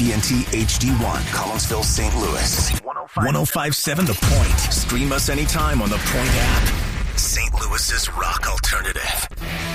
TPNT HD1, Collinsville, St. Louis. 105.7 The Point. Stream us anytime on the Point app. St. Louis's rock alternative.